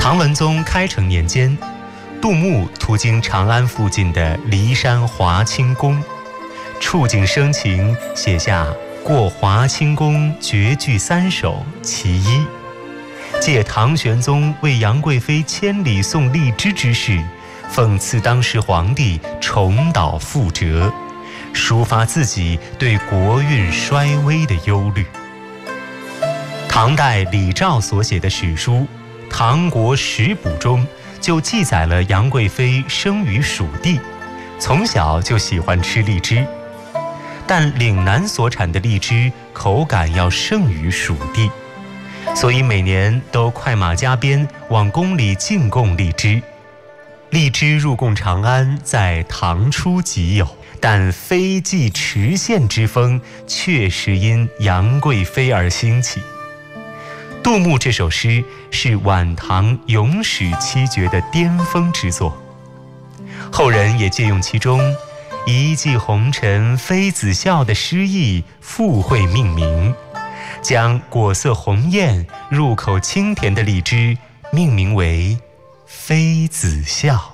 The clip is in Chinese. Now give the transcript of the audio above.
唐文宗开成年间，杜牧途经长安附近的骊山华清宫，触景生情，写下《过华清宫绝句3首》其一，借唐玄宗为杨贵妃千里送荔枝之事，讽刺当时皇帝重蹈覆辙，抒发自己对国运衰微的忧虑。唐代李肇所写的史书《唐国史补》中就记载了杨贵妃生于蜀地，从小就喜欢吃荔枝，但岭南所产的荔枝口感要胜于蜀地，所以每年都快马加鞭往宫里进贡荔枝。荔枝入贡长安在唐初即有，但非继池县之风确实因杨贵妃而兴起。杜牧这首诗是晚唐咏史七绝的巅峰之作，后人也借用其中一骑红尘妃子笑的诗意附会命名，将果色红艳入口清甜的荔枝命名为妃子笑。